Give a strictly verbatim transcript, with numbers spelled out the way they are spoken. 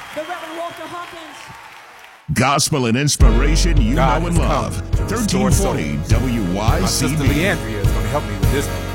the Reverend Walter Hawkins. Gospel and inspiration you God know and has love. come to thirteen restore forty souls. W Y My C sister B. Leandria is going to help me with this one.